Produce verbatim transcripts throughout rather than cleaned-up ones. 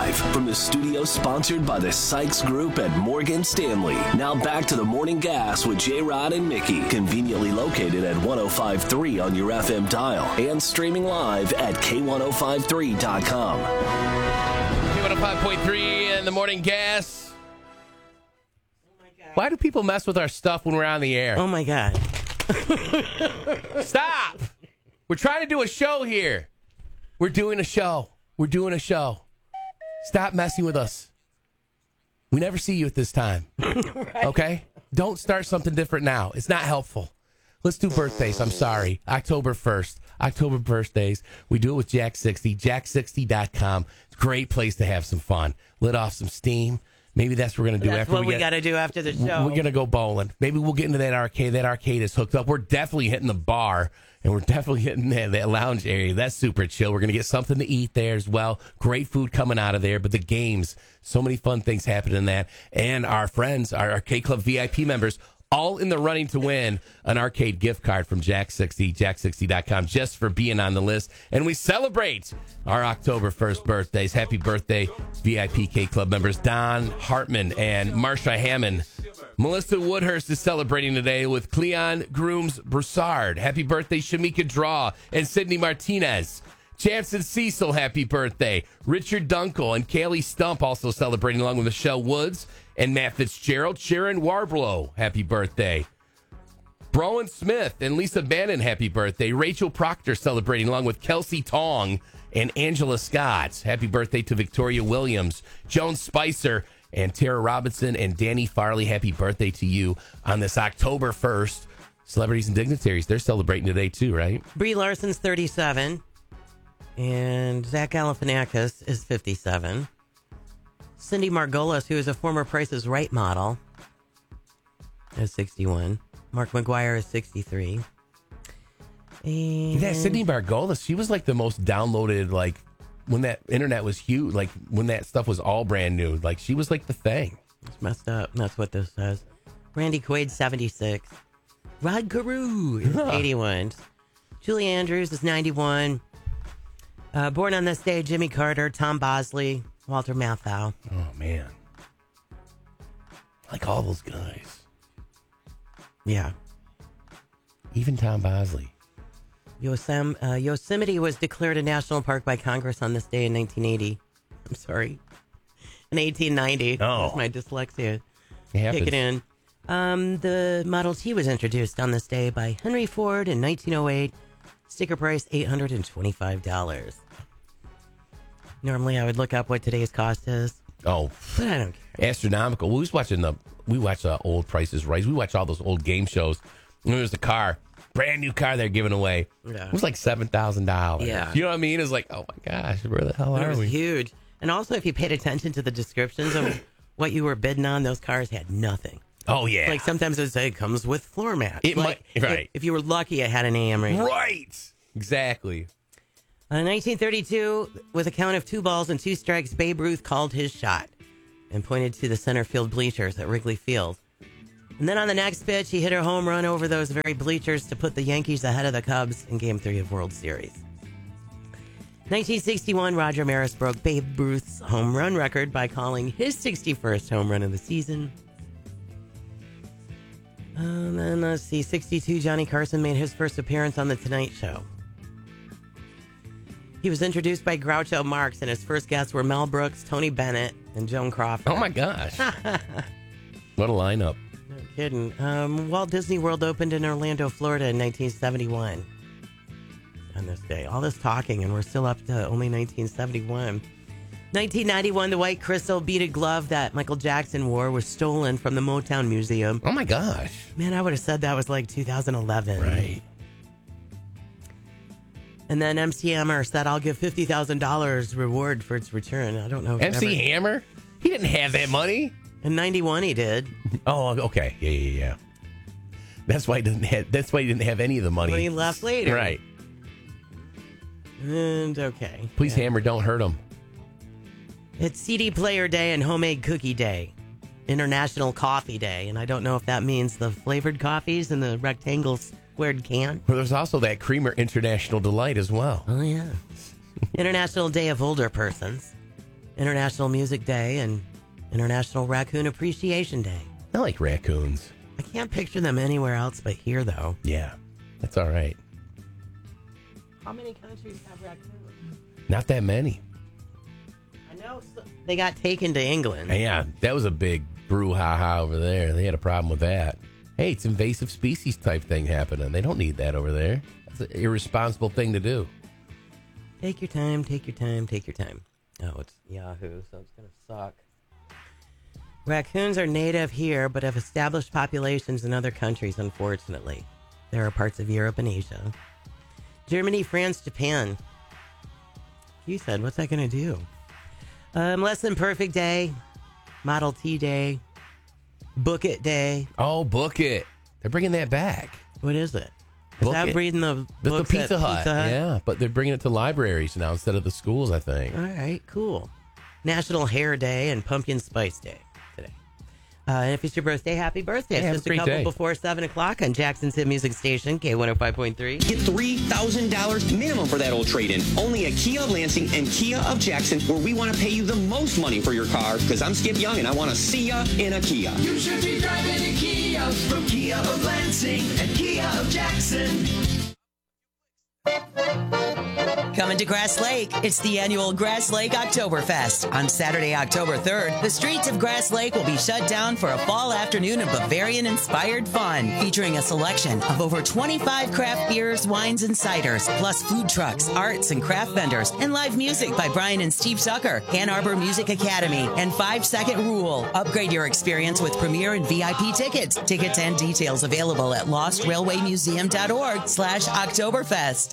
Live from the studio sponsored by the Sykes Group at Morgan Stanley. Now back to the Morning Gas with J-Rod and Mickey, conveniently located at one oh five point three on your F M dial and streaming live at K ten fifty-three dot com. K one oh five point three and the Morning Gas. Oh my God. Why do people mess with our stuff when we're on the air? Oh my God. Stop! We're trying to do a show here. We're doing a show. We're doing a show. Stop messing with us. We never see you at this time. Right. Okay? Don't start something different now. It's not helpful. Let's do birthdays. I'm sorry. October first. October birthdays. We do it with Jack sixty. Jack sixty dot com. It's a great place to have some fun. Let off some steam. Maybe that's what we're going to do that's after what we we get, got to do after the show. We're going to go bowling. Maybe we'll get into that arcade. That arcade is hooked up. We're definitely hitting the bar, and we're definitely hitting that, that lounge area. That's super chill. We're going to get something to eat there as well. Great food coming out of there, but the games, so many fun things happening in that. And our friends, our Arcade Club V I P members, all in the running to win an arcade gift card from Jack sixty, Jack sixty dot com, just for being on the list. And we celebrate our October first birthdays. Happy birthday, V I P K Club members Don Hartman and Marsha Hammond. Melissa Woodhurst is celebrating today with Cleon Grooms Broussard. Happy birthday, Shamika Draw and Sydney Martinez. Jansen Cecil, happy birthday. Richard Dunkel and Kaylee Stump also celebrating along with Michelle Woods and Matt Fitzgerald. Sharon Warblow, happy birthday. Browan Smith and Lisa Bannon, happy birthday. Rachel Proctor celebrating along with Kelsey Tong and Angela Scott. Happy birthday to Victoria Williams, Joan Spicer, and Tara Robinson and Danny Farley. Happy birthday to you on this October first. Celebrities and dignitaries, they're celebrating today too, right? Brie Larson's thirty-seven. And Zach Galifianakis is fifty-seven. Cindy Margolis, who is a former Price is Right model, is sixty-one. Mark McGuire is sixty-three. And Yeah, Cindy Margolis, she was like the most downloaded, like, when that internet was huge, like, when that stuff was all brand new. Like, she was like the thing. It's messed up. That's what this says. Randy Quaid, seventy-six. Rod Carew is eighty-one. Julie Andrews is ninety-one. Uh, born on this day, Jimmy Carter, Tom Bosley, Walter Matthau. Oh, man. Like all those guys. Yeah. Even Tom Bosley. Yosem, uh, Yosemite was declared a national park by Congress on this day in nineteen eighty. I'm sorry. In eighteen ninety. Oh. That's my dyslexia. It happens. Kick it in. Um, the Model T was introduced on this day by Henry Ford in nineteen oh eight. Sticker price eight hundred twenty-five dollars. Normally, I would look up what today's cost is, Oh, but I don't care. astronomical. We was watching the, we watch uh, old Prices Right. We watch all those old game shows. And there was a car, brand new car they're giving away. Yeah. It was like seven thousand dollars. Yeah. You know what I mean? It's like, oh my gosh, where the hell It are was we? huge. And also, if you paid attention to the descriptions of what you were bidding on, those cars had nothing. Oh, yeah. Like sometimes it would say it comes with floor mats. It like, might- right. If, if you were lucky, it had an A M rating. Right. Exactly. Uh, nineteen thirty-two, with a count of two balls and two strikes, Babe Ruth called his shot and pointed to the center field bleachers at Wrigley Field. And then on the next pitch, he hit a home run over those very bleachers to put the Yankees ahead of the Cubs in Game three of World Series. nineteen sixty-one, Roger Maris broke Babe Ruth's home run record by calling his sixty-first home run of the season. And then, let's see, sixty-two, Johnny Carson made his first appearance on The Tonight Show. He was introduced by Groucho Marx, and his first guests were Mel Brooks, Tony Bennett, and Joan Crawford. Oh, my gosh. What a lineup. No kidding. Um, Walt Disney World opened in Orlando, Florida in nineteen seventy-one. On this day. All this talking, and we're still up to only nineteen seventy-one. nineteen ninety-one, the white crystal beaded glove that Michael Jackson wore was stolen from the Motown Museum. Oh, my gosh. Man, I would have said that was like two thousand eleven. Right. And then M C Hammer said, I'll give fifty thousand dollars reward for its return. I don't know. If M C ever... Hammer? He didn't have that money. In ninety-one, he did. Oh, okay. Yeah, yeah, yeah. That's why he didn't have, that's why he didn't have any of the money. When he left later. Right. And okay. Please, Yeah. Hammer, don't hurt him. It's C D Player Day and Homemade Cookie Day. International Coffee Day. And I don't know if that means the flavored coffees in the rectangle squared can. But there's also that Creamer International Delight as well. Oh, yeah. International Day of Older Persons. International Music Day and International Raccoon Appreciation Day. I like raccoons. I can't picture them anywhere else but here, though. Yeah, that's all right. How many countries have raccoons? Not that many. I know they got taken to England. Yeah, that was a big brouhaha over there. They had a problem with that. Hey, it's invasive species type thing happening. They don't need that over there. That's an irresponsible thing to do. Take your time, take your time, take your time. Oh, it's Yahoo, so it's going to suck. Raccoons are native here, but have established populations in other countries, unfortunately. There are parts of Europe and Asia. Germany, France, Japan. You said, what's that going to do? Um, Less Than Perfect Day, Model T Day, Book It Day. Oh, Book It. They're bringing that back. What is it? Is Book that It. reading the The, the books Pizza at Hut. Pizza Hut? Yeah, but they're bringing it to libraries now instead of the schools, I think. All right, cool. National Hair Day and Pumpkin Spice Day today. Uh, and if it's your birthday, happy birthday. Yeah, It's have a just a great couple day. before seven o'clock on Jackson's Hit Music Station, K one oh five point three. Get three thousand dollars minimum for that old trade-in. Only at Kia of Lansing and Kia of Jackson, where we want to pay you the most money for your car, because I'm Skip Young and I want to see ya in a Kia. You should be driving a Kia from Kia of Lansing and Kia of Jackson. Coming to Grass Lake, it's the annual Grass Lake Oktoberfest. On Saturday, October third, the streets of Grass Lake will be shut down for a fall afternoon of Bavarian-inspired fun, featuring a selection of over twenty-five craft beers, wines, and ciders, plus food trucks, arts, and craft vendors, and live music by Brian and Steve Tucker, Ann Arbor Music Academy, and Five Second Rule. Upgrade your experience with premier and V I P tickets. Tickets and details available at lost railway museum dot org slash Oktoberfest.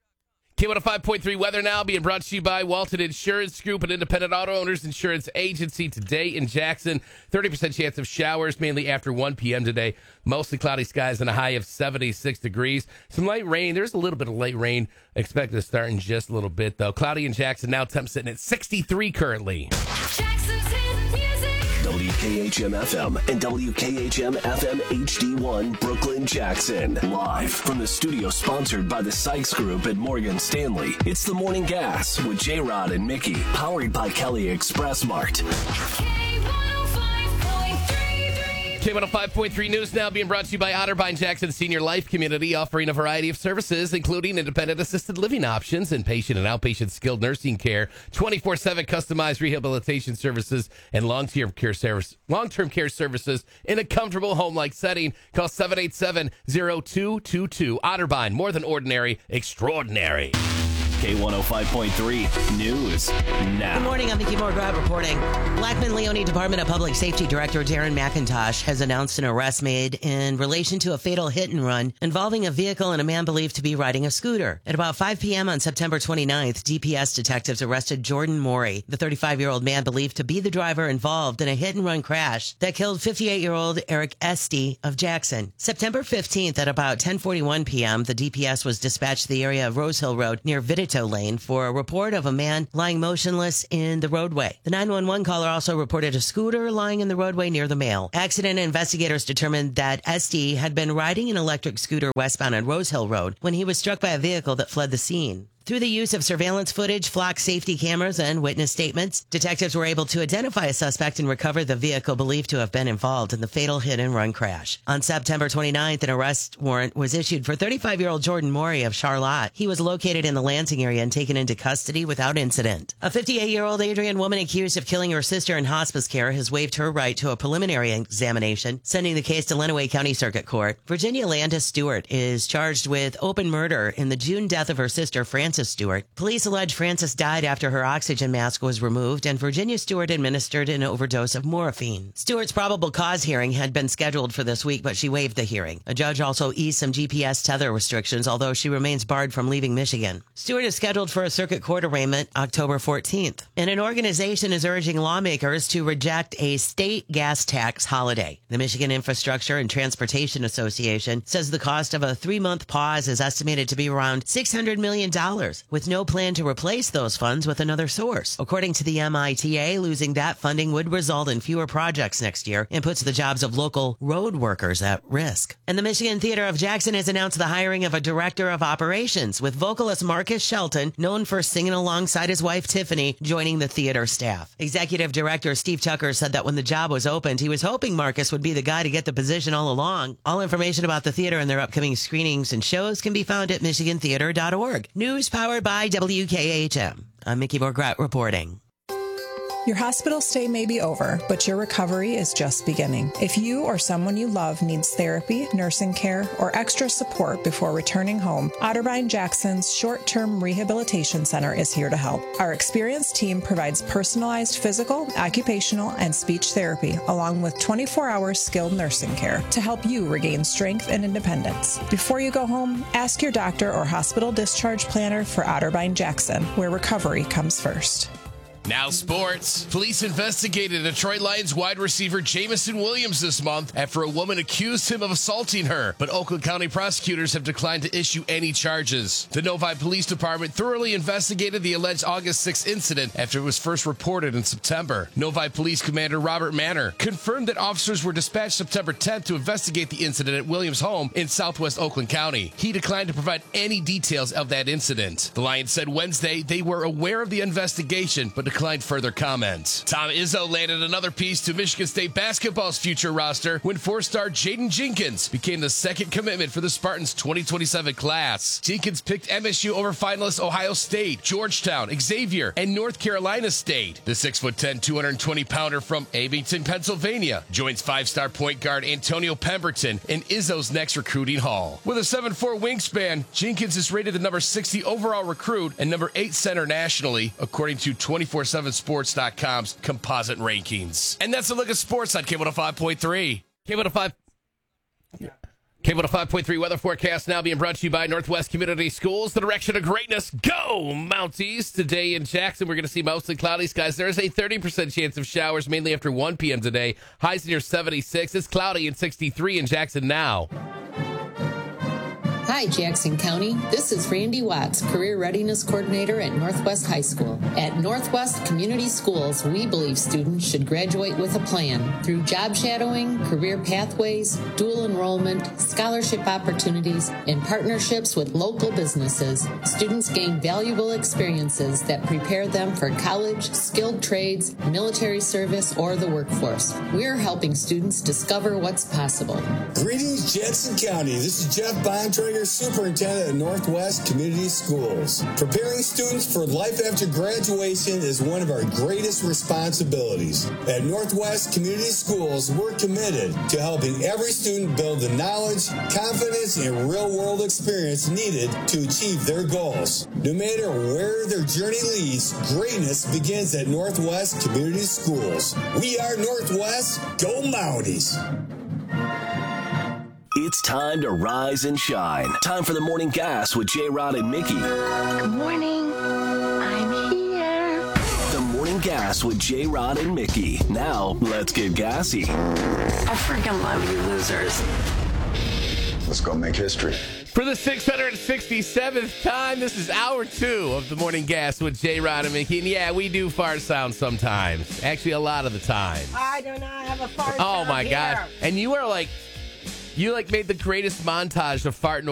K one oh five point three weather now being brought to you by Walton Insurance Group, an independent auto owners insurance agency. Today in Jackson, thirty percent chance of showers, mainly after one p.m. today. Mostly cloudy skies and a high of seventy-six degrees. Some light rain. There's a little bit of late rain expected to start in just a little bit, though. Cloudy in Jackson now, temp sitting at sixty-three currently. Jackson's Hit Music. W K H M F M and W K H M F M H D one Brooklyn, Jackson. Live from the studio sponsored by the Sykes Group at Morgan Stanley. It's the Morning Gas with J-Rod and Mickey, powered by Kelly Express Mart. K one oh five point three. K one oh five point three News now being brought to you by Otterbein Jackson Senior Life Community, offering a variety of services, including independent assisted living options, inpatient and outpatient skilled nursing care, twenty-four seven customized rehabilitation services, and long-term care service, long-term care services in a comfortable home-like setting. Call seven eight seven, zero two two two. Otterbein, more than ordinary, extraordinary. K one oh five point three News now. Good morning, I'm Mickey Morgrad reporting. Blackman Leone Department of Public Safety Director Darren McIntosh has announced an arrest made in relation to a fatal hit and run involving a vehicle and a man believed to be riding a scooter. At about five p.m. on September twenty-ninth, D P S detectives arrested Jordan Morey, the thirty-five-year-old man believed to be the driver involved in a hit and run crash that killed fifty-eight-year-old Eric Esty of Jackson. September fifteenth at about ten forty-one p.m., the D P S was dispatched to the area of Rose Hill Road near Vidito Lane for a report of a man lying motionless in the roadway. The nine one one caller also reported a scooter lying in the roadway near the male. Accident investigators determined that Esty had been riding an electric scooter westbound on Rose Hill Road when he was struck by a vehicle that fled the scene. Through the use of surveillance footage, flock safety cameras, and witness statements, detectives were able to identify a suspect and recover the vehicle believed to have been involved in the fatal hit-and-run crash. On September twenty-ninth, an arrest warrant was issued for thirty-five-year-old Jordan Morey of Charlotte. He was located in the Lansing area and taken into custody without incident. A fifty-eight-year-old Adrian woman accused of killing her sister in hospice care has waived her right to a preliminary examination, sending the case to Lenawee County Circuit Court. Virginia Landis Stewart is charged with open murder in the June death of her sister, Frances Stewart. Police allege Frances died after her oxygen mask was removed and Virginia Stewart administered an overdose of morphine. Stewart's probable cause hearing had been scheduled for this week, but she waived the hearing. A judge also eased some G P S tether restrictions, although she remains barred from leaving Michigan. Stewart is scheduled for a circuit court arraignment October fourteenth. And an organization is urging lawmakers to reject a state gas tax holiday. The Michigan Infrastructure and Transportation Association says the cost of a three-month pause is estimated to be around six hundred million dollars. dollars, with no plan to replace those funds with another source. According to the M I T A, losing that funding would result in fewer projects next year and puts the jobs of local road workers at risk. And the Michigan Theater of Jackson has announced the hiring of a director of operations, with vocalist Marcus Shelton, known for singing alongside his wife Tiffany, joining the theater staff. Executive Director Steve Tucker said that when the job was opened, he was hoping Marcus would be the guy to get the position all along. All information about the theater and their upcoming screenings and shows can be found at michigan theater dot org. News powered by W K H M. I'm Mickey Borgrat reporting. Your hospital stay may be over, but your recovery is just beginning. If you or someone you love needs therapy, nursing care, or extra support before returning home, Otterbein Jackson's Short-Term Rehabilitation Center is here to help. Our experienced team provides personalized physical, occupational, and speech therapy, along with twenty-four hour skilled nursing care to help you regain strength and independence. Before you go home, ask your doctor or hospital discharge planner for Otterbein Jackson, where recovery comes first. Now sports. Police investigated Detroit Lions wide receiver Jamison Williams this month after a woman accused him of assaulting her, but Oakland County prosecutors have declined to issue any charges. The Novi Police Department thoroughly investigated the alleged August sixth incident after it was first reported in September. Novi Police Commander Robert Manor confirmed that officers were dispatched September tenth to investigate the incident at Williams' home in southwest Oakland County. He declined to provide any details of that incident. The Lions said Wednesday they were aware of the investigation, but declined further comments. Tom Izzo landed another piece to Michigan State basketball's future roster when four-star Jaden Jenkins became the second commitment for the Spartans' twenty twenty-seven class. Jenkins picked M S U over finalists Ohio State, Georgetown, Xavier, and North Carolina State. The six foot ten, two hundred twenty pounder from Abington, Pennsylvania, joins five-star point guard Antonio Pemberton in Izzo's next recruiting haul. With a seven foot four wingspan, Jenkins is rated the number sixty overall recruit and number eight center nationally, according to twenty-four seven sports dot com's composite rankings. And that's a look at sports on K one oh five point three. K one oh five K one oh five point three weather forecast now being brought to you by Northwest Community Schools. The direction of greatness. Go Mounties! Today in Jackson, we're going to see mostly cloudy skies. There is a thirty percent chance of showers, mainly after one p.m. today. Highs near seventy-six. It's cloudy and sixty-three in Jackson now. Hi, Jackson County. This is Randy Watts, Career Readiness Coordinator at Northwest High School. At Northwest Community Schools, we believe students should graduate with a plan. Through job shadowing, career pathways, dual enrollment, scholarship opportunities, and partnerships with local businesses, students gain valuable experiences that prepare them for college, skilled trades, military service, or the workforce. We're helping students discover what's possible. Greetings, Jackson County. This is Jeff Bontrager, Superintendent at Northwest Community Schools. Preparing students for life after graduation is one of our greatest responsibilities. At Northwest Community Schools, we're committed to helping every student build the knowledge, confidence, and real-world experience needed to achieve their goals. No matter where their journey leads, greatness begins at Northwest Community Schools. We are Northwest. Go Mounties! It's time to rise and shine. Time for the morning gas with J-Rod and Mickey. Good morning. I'm here. The morning gas with J-Rod and Mickey. Now, let's get gassy. I freaking love you losers. Let's go make history. For the six hundred sixty-seventh time, this is hour two of the morning gas with J-Rod and Mickey. And yeah, we do fart sounds sometimes. Actually, a lot of the time. I do not have a fart Oh, sound my here. God. And you are like... You like made the greatest montage of farting